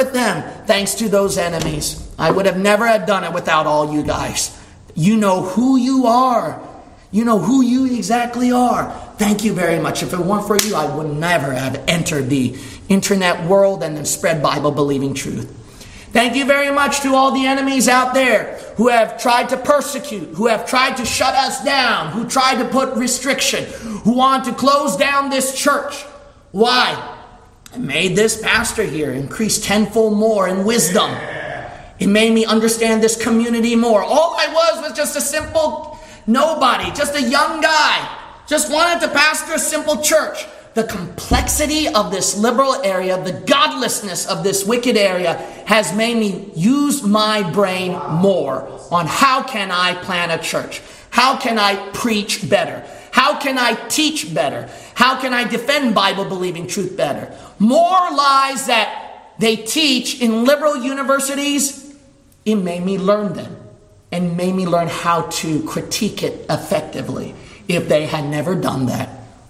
with them thanks to those enemies. I would have never have done it without all you guys. You know who you are. You know who you exactly are. Thank you very much. If it weren't for you, I would never have entered the internet world and then spread Bible-believing truth. Thank you very much to all the enemies out there who have tried to persecute, who have tried to shut us down, who tried to put restriction, who want to close down this church. Why? It made this pastor here increase tenfold more in wisdom. It made me understand this community more. All I was just a simple nobody, just a young guy. Just wanted to pastor a simple church. The complexity of this liberal area, the godlessness of this wicked area has made me use my brain more on how can I plan a church? How can I preach better? How can I teach better? How can I defend Bible-believing truth better? More lies that they teach in liberal universities, it made me learn them and made me learn how to critique it effectively. If they had never done that.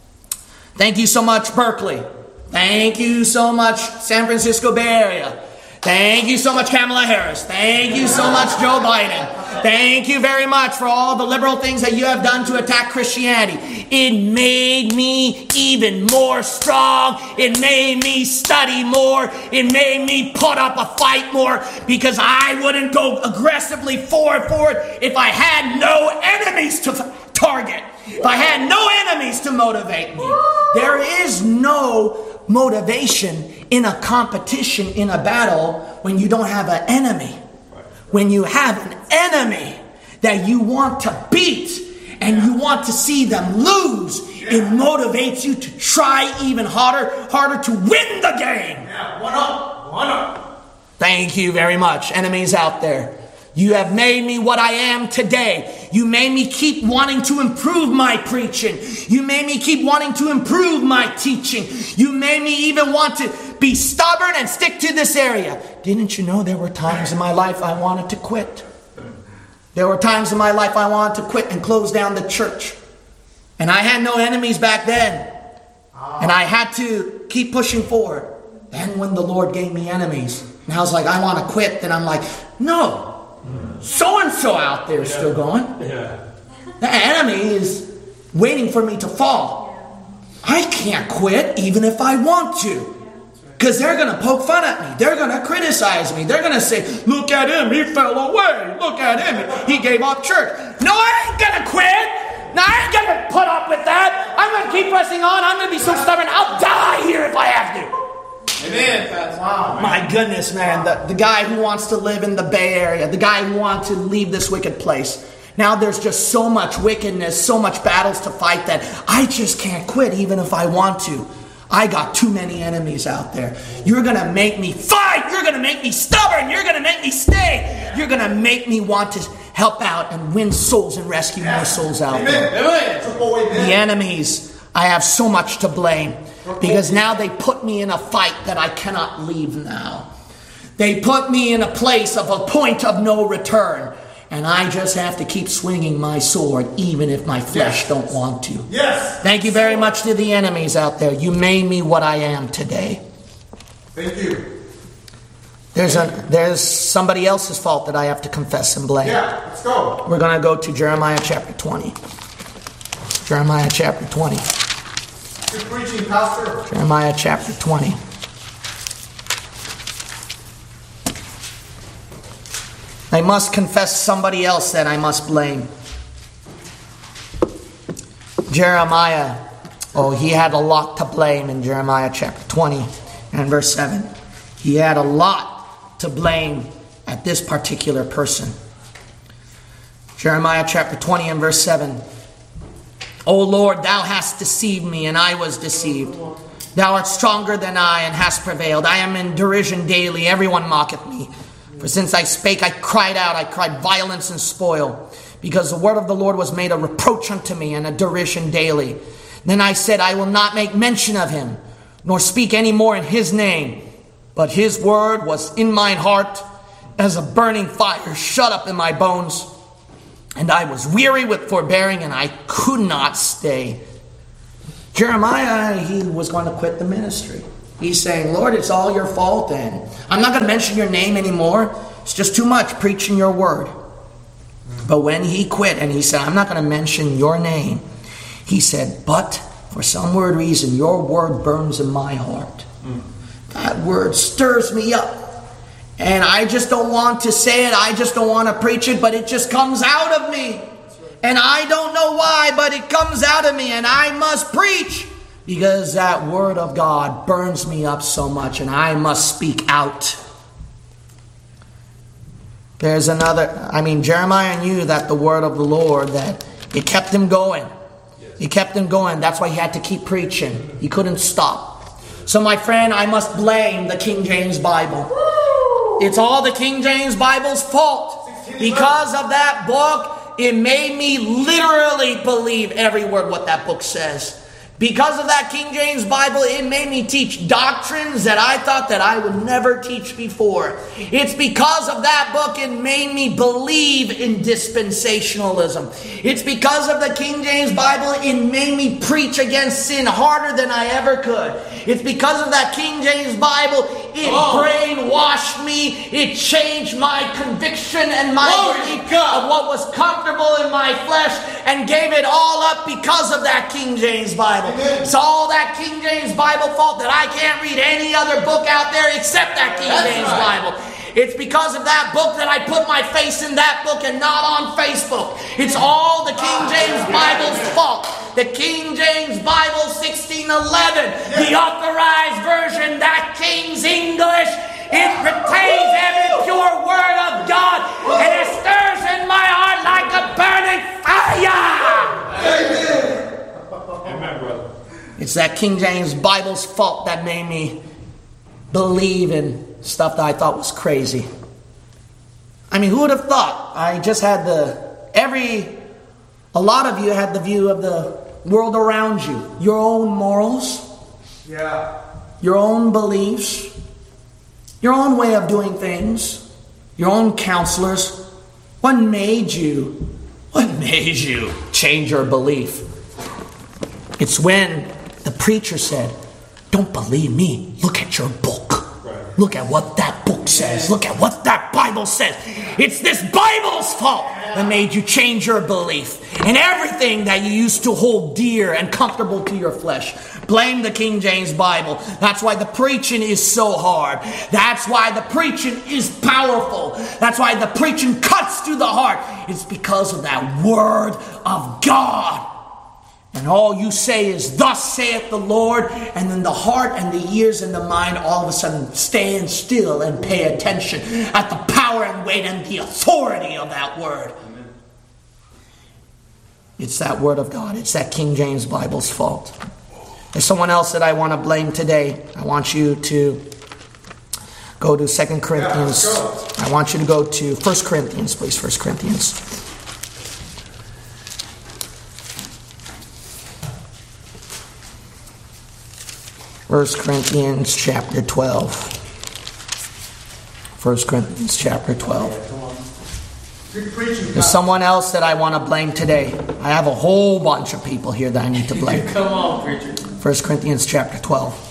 Thank you so much, Berkeley. Thank you so much, San Francisco Bay Area. Thank you so much, Kamala Harris. Thank you so much, Joe Biden. Thank you very much for all the liberal things that you have done to attack Christianity. It made me even more strong. It made me study more. It made me put up a fight more because I wouldn't go aggressively forward if I had no enemies to target. If I had no enemies to motivate me. There is no motivation in a competition, in a battle, when you don't have an enemy. When you have an enemy that you want to beat and you want to see them lose, it motivates you to try even harder to win the game. One up. Thank you very much, enemies out there. You have made me what I am today. You made me keep wanting to improve my preaching. You made me keep wanting to improve my teaching. You made me even want to be stubborn and stick to this area. Didn't you know there were times in my life I wanted to quit? There were times in my life I wanted to quit and close down the church. And I had no enemies back then. And I had to keep pushing forward. Then when the Lord gave me enemies, and I was like, I want to quit. Then I'm like, no. So-and-so out there is still going. The enemy is waiting for me to fall. I can't quit even if I want to. Because they're going to poke fun at me. They're going to criticize me. They're going to say, look at him, he fell away. Look at him, he gave up church. No, I ain't going to quit. No, I ain't going to put up with that. I'm going to keep pressing on. I'm going to be so stubborn, I'll die here if I have to. Amen. Wow. My goodness, man. The guy who wants to live in the Bay Area, the guy who wants to leave this wicked place. Now there's just so much wickedness, so much battles to fight that I just can't quit even if I want to. I got too many enemies out there. You're going to make me fight. You're going to make me stubborn. You're going to make me stay. You're going to make me want to help out and win souls and rescue more souls out there. The enemies, I have so much to blame. Because now they put me in a fight that I cannot leave now. They put me in a place of a point of no return. And I just have to keep swinging my sword even if my flesh don't want to. Yes. Thank you very much to the enemies out there. You made me what I am today. Thank you. There's somebody else's fault that I have to confess and blame. Yeah, let's go. We're going to go to Jeremiah chapter 20. Jeremiah chapter 20. You're preaching, Pastor. Jeremiah chapter 20. I must confess somebody else that I must blame. Jeremiah, he had a lot to blame in Jeremiah chapter 20 and verse 7. He had a lot to blame at this particular person. Jeremiah chapter 20 and verse 7. O Lord, thou hast deceived me, and I was deceived. Thou art stronger than I, and hast prevailed. I am in derision daily. Everyone mocketh me. For since I spake, I cried out. I cried violence and spoil. Because the word of the Lord was made a reproach unto me, and a derision daily. Then I said, I will not make mention of him, nor speak any more in his name. But his word was in mine heart, as a burning fire shut up in my bones. And I was weary with forbearing, and I could not stay. Jeremiah, he was going to quit the ministry. He's saying, Lord, it's all your fault then. I'm not going to mention your name anymore. It's just too much preaching your word. But when he quit and he said, I'm not going to mention your name, he said, but for some weird reason, your word burns in my heart. That word stirs me up. And I just don't want to say it. I just don't want to preach it, but it just comes out of me. And I don't know why, but it comes out of me, and I must preach. Because that word of God burns me up so much, and I must speak out. There's another, Jeremiah knew that the word of the Lord, that it kept him going. It kept him going. That's why he had to keep preaching. He couldn't stop. So my friend, I must blame the King James Bible. It's all the King James Bible's fault. Because of that book, it made me literally believe every word what that book says. Because of that King James Bible, it made me teach doctrines that I thought that I would never teach before. It's because of that book it made me believe in dispensationalism. It's because of the King James Bible it made me preach against sin harder than I ever could. It's because of that King James Bible it brainwashed me. It changed my conviction and my belief of what was comfortable in my flesh and gave it all up because of that King James Bible. It's all that King James Bible fault that I can't read any other book out there except that King James Bible. It's because of that book that I put my face in that book and not on Facebook. It's all the King James Bible's fault. The King James Bible 1611, the authorized version, that King's English, it retains every pure word of God and it stirs in my heart like a burning fire. Amen, brother. It's that King James Bible's fault that made me believe in stuff that I thought was crazy. Who would have thought? I just had a lot of you had the view of the world around you. Your own morals. Yeah. Your own beliefs. Your own way of doing things. Your own counselors. What made you change your belief? It's when the preacher said, don't believe me. Look at your book. Right. Look at what that book says. Look at what that Bible says. It's this Bible's fault that made you change your belief. And everything that you used to hold dear and comfortable to your flesh. Blame the King James Bible. That's why the preaching is so hard. That's why the preaching is powerful. That's why the preaching cuts to the heart. It's because of that Word of God. And all you say is, thus saith the Lord. And then the heart and the ears and the mind all of a sudden stand still and pay attention at the power and weight and the authority of that word. Amen. It's that word of God. It's that King James Bible's fault. There's someone else that I want to blame today. I want you to go to 2 Corinthians. I want you to go to 1 Corinthians, please. 1 Corinthians. 1 Corinthians chapter 12. 1 Corinthians chapter 12. There's someone else that I want to blame today. I have a whole bunch of people here that I need to blame. Come on, preacher. 1 Corinthians chapter 12.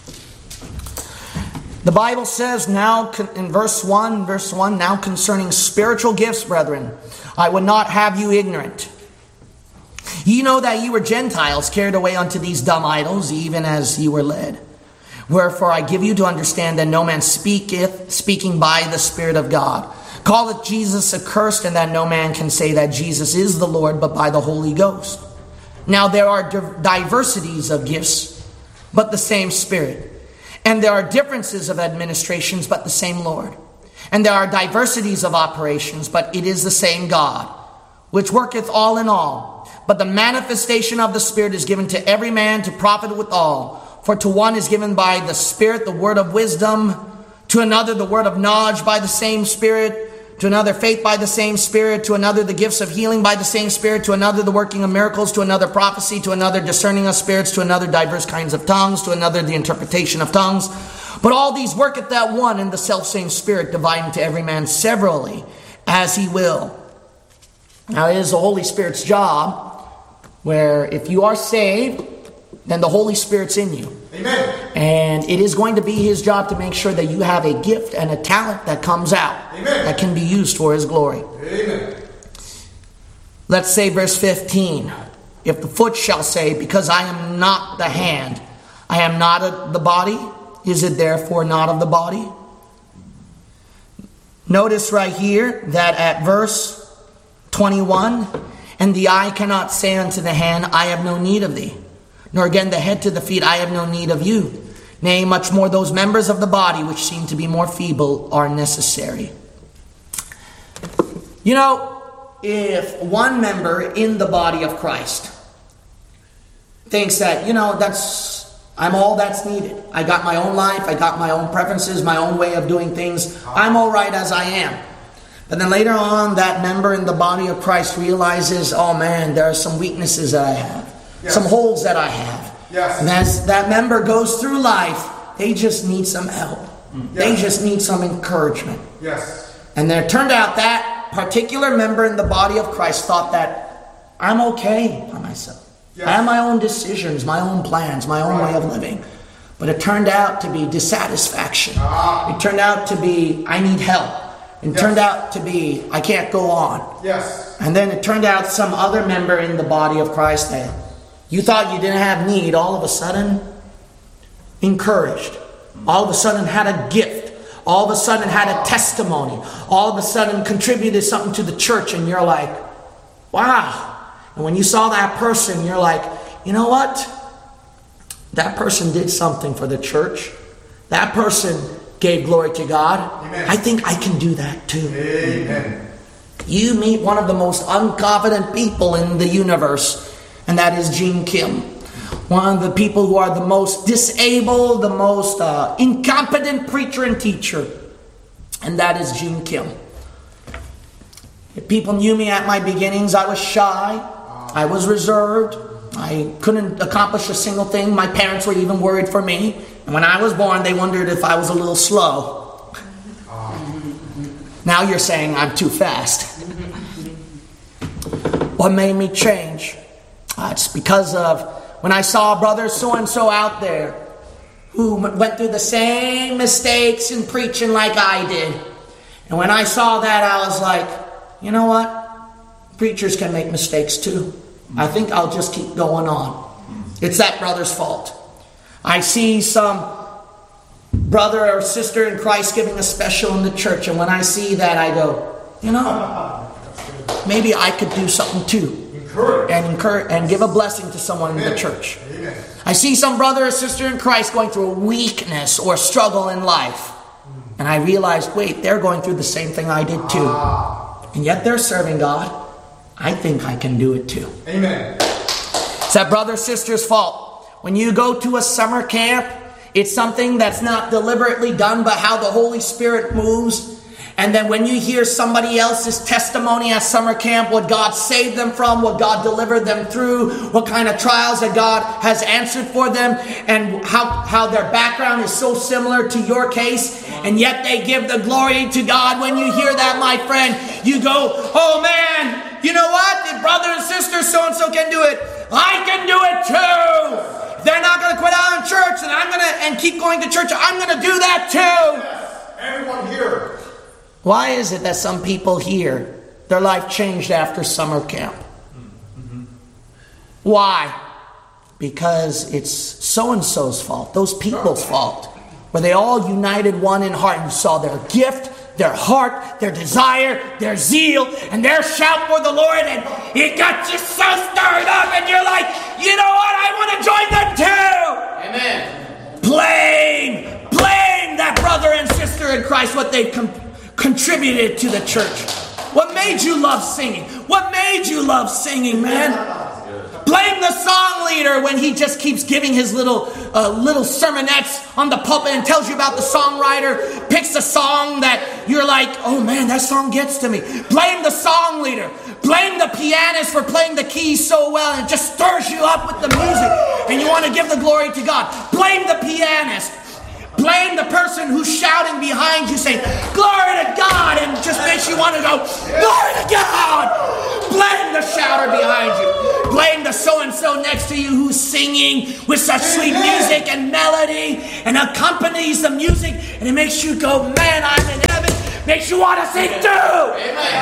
The Bible says now in verse 1, now concerning spiritual gifts, brethren, I would not have you ignorant. Ye know that ye were Gentiles, carried away unto these dumb idols, even as ye were led. Wherefore I give you to understand that no man speaking by the Spirit of God, calleth Jesus accursed, and that no man can say that Jesus is the Lord, but by the Holy Ghost. Now there are diversities of gifts, but the same Spirit. And there are differences of administrations, but the same Lord. And there are diversities of operations, but it is the same God, which worketh all in all. But the manifestation of the Spirit is given to every man to profit withal. For to one is given by the Spirit the word of wisdom, to another the word of knowledge by the same Spirit, to another faith by the same Spirit, to another the gifts of healing by the same Spirit, to another the working of miracles, to another prophecy, to another discerning of spirits, to another diverse kinds of tongues, to another the interpretation of tongues. But all these worketh that one in the selfsame Spirit, dividing to every man severally as he will. Now it is the Holy Spirit's job, where if you are saved, then the Holy Spirit's in you. Amen. And it is going to be his job to make sure that you have a gift and a talent that comes out. Amen. That can be used for his glory. Amen. Let's say verse 15. If the foot shall say, because I am not the hand, I am not of the body, is it therefore not of the body? Notice right here that at verse 21, and the eye cannot say unto the hand, I have no need of thee. Nor again the head to the feet, I have no need of you. Nay, much more those members of the body which seem to be more feeble are necessary. You know, if one member in the body of Christ thinks that, I'm all that's needed. I got my own life, I got my own preferences, my own way of doing things. I'm all right as I am. But then later on, that member in the body of Christ realizes, oh man, there are some weaknesses that I have. Yes. Some holes that I have. Yes. And as that member goes through life, they just need some help. Yes. They just need some encouragement. Yes. And then it turned out that particular member in the body of Christ thought that I'm okay by myself. Yes. I have my own decisions, my own plans, my own way of living. But it turned out to be dissatisfaction. It turned out to be, I need help. It turned out to be, I can't go on. Yes. And then it turned out some other member in the body of Christ that you thought you didn't have need, all of a sudden encouraged. All of a sudden had a gift. All of a sudden had a testimony. All of a sudden contributed something to the church, and you're like, wow. And when you saw that person, you're like, you know what? That person did something for the church. That person gave glory to God. Amen. I think I can do that too. Amen. You meet one of the most unconfident people in the universe, and that is Gene Kim. One of the people who are the most disabled, the most incompetent preacher and teacher. And that is Gene Kim. If people knew me at my beginnings, I was shy. I was reserved. I couldn't accomplish a single thing. My parents were even worried for me. And when I was born, they wondered if I was a little slow. Now you're saying I'm too fast. What made me change? It's because of when I saw brother so-and-so out there who went through the same mistakes in preaching like I did. And when I saw that, I was like, you know what? Preachers can make mistakes too. I think I'll just keep going on. It's that brother's fault. I see some brother or sister in Christ giving a special in the church, and when I see that, I go, maybe I could do something too. Encourage and give a blessing to someone in the church. Amen. I see some brother or sister in Christ going through a weakness or struggle in life, and I realize, wait, they're going through the same thing I did too. And yet they're serving God. I think I can do it too. Amen. It's that brother or sister's fault. When you go to a summer camp, it's something that's not deliberately done, but how the Holy Spirit moves. And then when you hear somebody else's testimony at summer camp, what God saved them from, what God delivered them through, what kind of trials that God has answered for them, and how their background is so similar to your case, and yet they give the glory to God. When you hear that, my friend, you go, oh man, you know what? If brother and sister so-and-so can do it, I can do it too. If they're not going to quit out in church, and keep going to church, I'm going to do that too. Yes. Everyone here. Why is it that some people here, their life changed after summer camp? Why? Because it's so-and-so's fault, those people's fault. Were they all united one in heart and saw their gift, their heart, their desire, their zeal, and their shout for the Lord, and it got you so stirred up, and you're like, you know what, I want to join them too! Amen. Blame that brother and sister in Christ, what they've contributed to the church. What made you love singing? What made you love singing, man? Blame the song leader when he just keeps giving his little sermonettes on the pulpit and tells you about the songwriter, picks a song that you're like, oh man, that song gets to me. Blame the song leader. Blame the pianist for playing the keys so well and it just stirs you up with the music and you want to give the glory to God. Blame the pianist. Blame the person who's shouting behind you saying, glory to God, and just makes you want to go, glory to God! Blame the shouter behind you. Blame the so-and-so next to you who's singing with such sweet music and melody and accompanies the music, and it makes you go, man, I'm in heaven. Makes you want to sing too.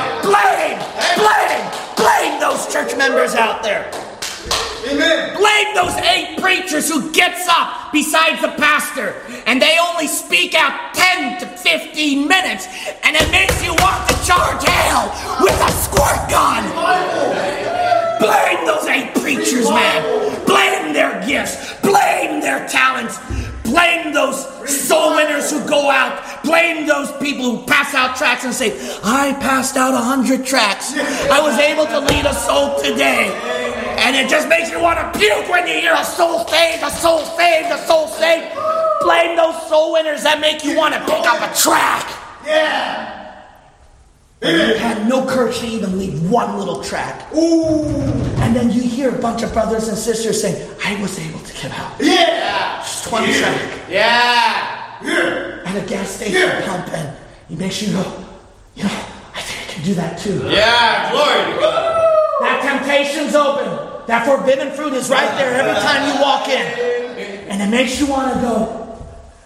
Blame those church members out there. Amen. Blame those 8 preachers who gets up besides the pastor and they only speak out 10 to 15 minutes, and it makes you want to charge hell with a squirt gun. Blame those 8 preachers, man. Blame their gifts. Blame their talents. Blame those soul winners who go out. Blame those people who pass out tracts and say, I passed out 100 tracts. I was able to lead a soul today. And it just makes you want to puke when you hear a soul saved, a soul saved, a soul saved. Blame those soul winners that make you want to pick up a track. Yeah. And you had no courage to even leave one little track. Ooh. And then you hear a bunch of brothers and sisters saying, I was able to get out. Yeah. Just one track. Yeah. Yeah. And a gas station pumping. It makes you go, I think I can do that too. Yeah. Glory. That temptation's open. That forbidden fruit is right there every time you walk in. And it makes you want to go.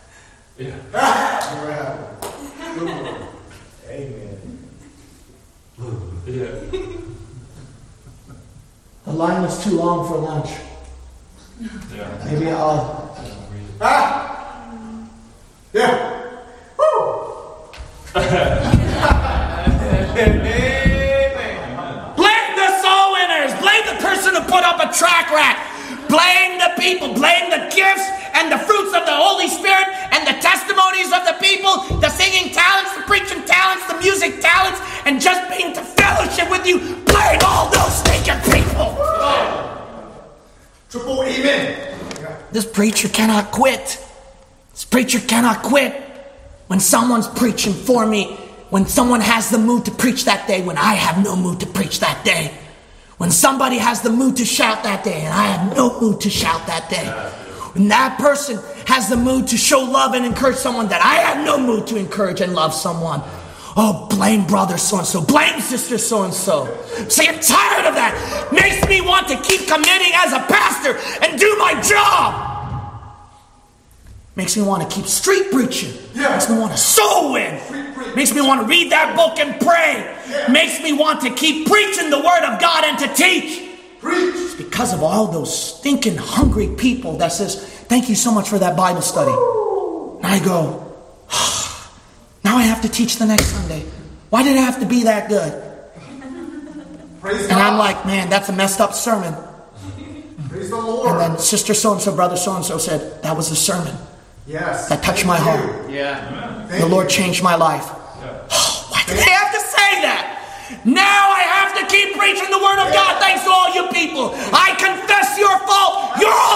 Amen. The line was too long for lunch. Maybe I'll... Yeah. Blame the soul winners. Blame the person who put up a track rack. Blame the people. Blame the gifts and the fruits of the Holy Spirit and the testimonies of the people, the singing talents, the preaching talents, the music talents, and just being to fellowship with you. Blame all those stinking people. Triple amen. This preacher cannot quit. This preacher cannot quit. When someone's preaching for me, when someone has the mood to preach that day, when I have no mood to preach that day, when somebody has the mood to shout that day and I have no mood to shout that day, when that person has the mood to show love and encourage someone that I have no mood to encourage and love someone, oh, blame brother so-and-so, blame sister so-and-so. See, I'm tired of that. Makes me want to keep committing as a pastor and do my job. Makes me want to keep street preaching. Makes me want to soul win. Makes me want to read that book and pray. Makes me want to keep preaching the word of God and to teach. It's because of all those stinking hungry people that says, thank you so much for that Bible study. And I go, now I have to teach the next Sunday. Why did it have to be that good? And I'm like, man, that's a messed up sermon. Praise the Lord. And then sister so-and-so, brother so-and-so said, that was a sermon. Yes. That touched my heart. Yeah. The Lord changed my life. Why do they have to say that? Now I have to keep preaching the word of God thanks to all you people. I confess your fault. You're all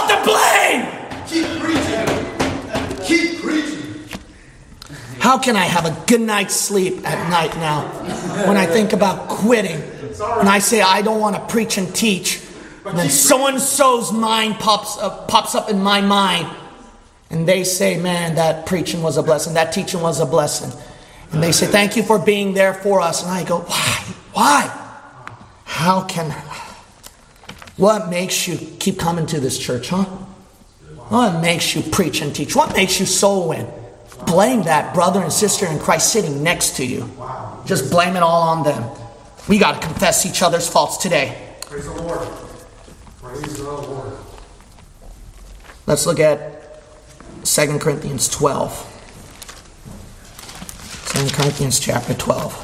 to blame. Keep preaching. Keep preaching. How can I have a good night's sleep at night now when I think about quitting? And I say I don't want to preach and teach. And then so-and-so's mind pops up in my mind. And they say, man, that preaching was a blessing. That teaching was a blessing. And they say, thank you for being there for us. And I go, why? Why? How can... What makes you keep coming to this church, huh? What makes you preach and teach? What makes you soul win? Blame that brother and sister in Christ sitting next to you. Just blame it all on them. We got to confess each other's faults today. Praise the Lord. Praise the Lord. Let's look at 2 Corinthians 12. 2 Corinthians chapter 12.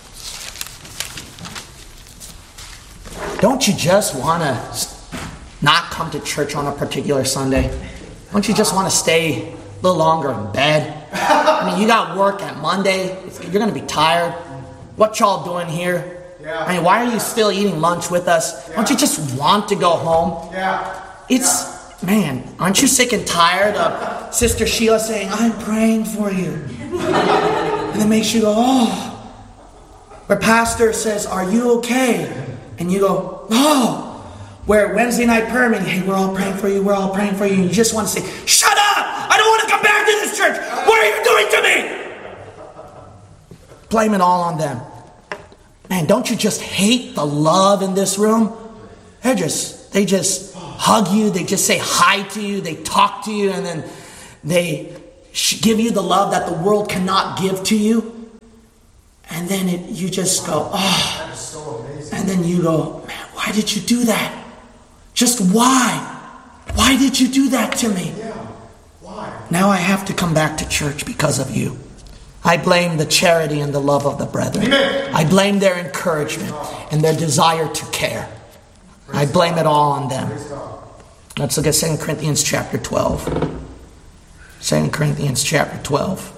Don't you just want to not come to church on a particular Sunday? Don't you just want to stay a little longer in bed? I mean, you got work at Monday. You're going to be tired. What y'all doing here? I mean, why are you still eating lunch with us? Don't you just want to go home? Man, aren't you sick and tired of Sister Sheila saying, I'm praying for you? And it makes you go, oh. Where pastor says, are you okay? And you go, oh. Where Wednesday night prayer meeting, hey, we're all praying for you, we're all praying for you. And you just want to say, shut up! I don't want to come back to this church! What are you doing to me? Blame it all on them. Man, don't you just hate the love in this room? They just hug you. They just say hi to you. They talk to you, and then they give you the love that the world cannot give to you. And then you just go, oh. That is so amazing. And then you go, man, why did you do that? Just why? Why did you do that to me? Yeah. Why? Now I have to come back to church because of you. I blame the charity and the love of the brethren. Amen. I blame their encouragement and their desire to care. I blame it all on them. Praise God. Let's look at 2 Corinthians chapter 12. 2 Corinthians chapter 12.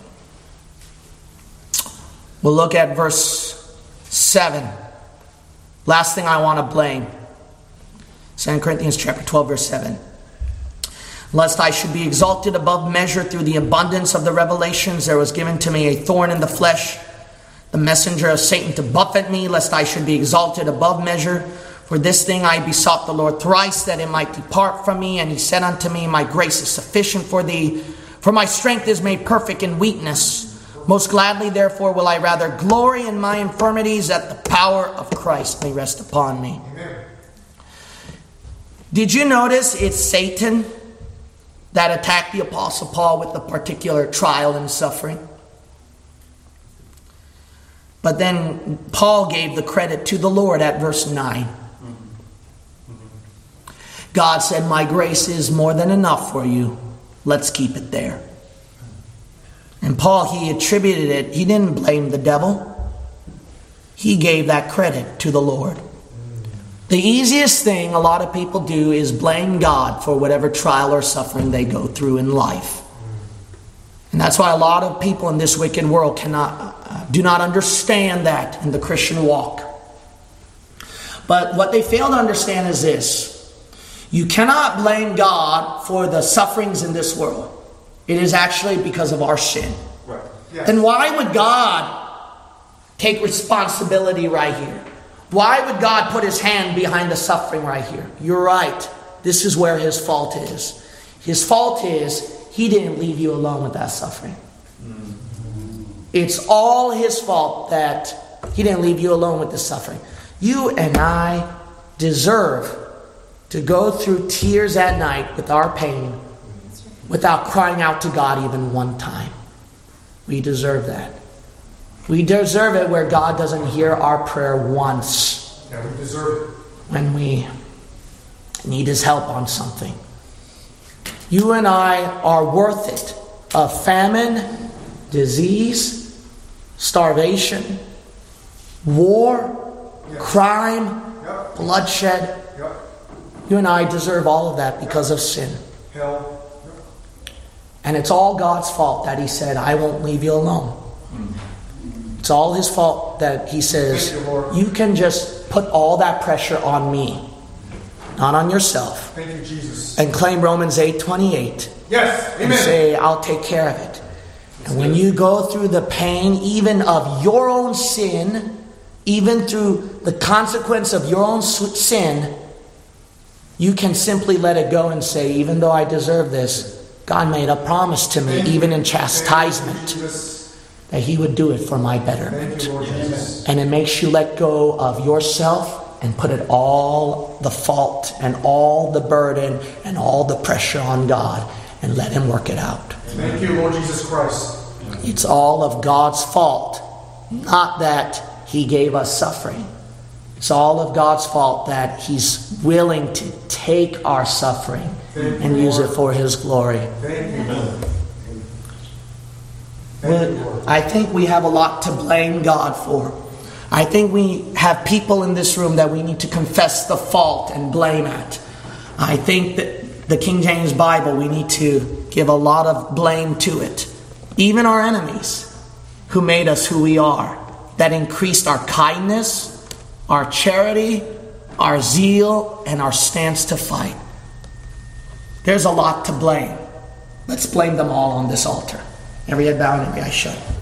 We'll look at verse 7. Last thing I want to blame. 2 Corinthians chapter 12, verse 7. Lest I should be exalted above measure through the abundance of the revelations, there was given to me a thorn in the flesh, the messenger of Satan to buffet me, lest I should be exalted above measure. For this thing I besought the Lord thrice, that it might depart from me. And he said unto me, my grace is sufficient for thee, for my strength is made perfect in weakness. Most gladly, therefore, will I rather glory in my infirmities, that the power of Christ may rest upon me. Amen. Did you notice it's Satan that attacked the Apostle Paul with the particular trial and suffering? But then Paul gave the credit to the Lord at verse 9. God said, my grace is more than enough for you. Let's keep it there. And Paul, he attributed it. He didn't blame the devil. He gave that credit to the Lord. The easiest thing a lot of people do is blame God for whatever trial or suffering they go through in life. And that's why a lot of people in this wicked world do not understand that in the Christian walk. But what they fail to understand is this. You cannot blame God for the sufferings in this world. It is actually because of our sin. Right. Yes. Then why would God take responsibility right here? Why would God put his hand behind the suffering right here? You're right. This is where his fault is. His fault is he didn't leave you alone with that suffering. It's all his fault that he didn't leave you alone with the suffering. You and I deserve to go through tears at night with our pain without crying out to God even one time. We deserve that. We deserve it where God doesn't hear our prayer once. Yeah, we deserve it. When we need his help on something. You and I are worth it. Of famine, disease, starvation, war, crime, bloodshed. You and I deserve all of that because of sin. Hell. And it's all God's fault that he said, I won't leave you alone. It's all his fault that he says, you can just put all that pressure on me, not on yourself. Thank you, Jesus. And claim Romans 8:28. Yes. Amen. And say, I'll take care of it. And when you go through the pain, even of your own sin, even through the consequence of your own sin, you can simply let it go and say, even though I deserve this, God made a promise to me, even in chastisement, that he would do it for my betterment. Thank you, Lord Jesus. And it makes you let go of yourself and put it all the fault and all the burden and all the pressure on God and let him work it out. Thank you, Lord Jesus Christ. It's all of God's fault, not that he gave us suffering. It's all of God's fault that he's willing to take our suffering and use it for his glory. Thank you, Lord. I think we have a lot to blame God for. I think we have people in this room that we need to confess the fault and blame at. I think that the King James Bible, we need to give a lot of blame to it. Even our enemies who made us who we are, that increased our kindness, our charity, our zeal, and our stance to fight. There's a lot to blame. Let's blame them all on this altar. Every head bowed and every eye shut.